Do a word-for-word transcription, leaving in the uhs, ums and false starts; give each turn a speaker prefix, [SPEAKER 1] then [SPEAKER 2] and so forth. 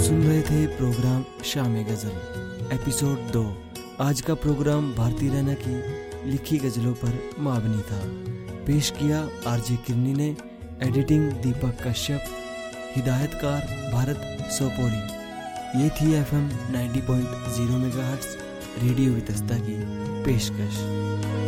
[SPEAKER 1] सुन रहे थे प्रोग्राम शाम गज़ल एपिसोड दो। आज का प्रोग्राम भारती रैना की लिखी गज़लों पर मबनी था। पेश किया आरजे किरनी ने, एडिटिंग दीपक कश्यप, हिदायतकार भारत सोपोरी। ये थी एफएम नब्बे point zero megahertz radio Vitasta की पेशकश।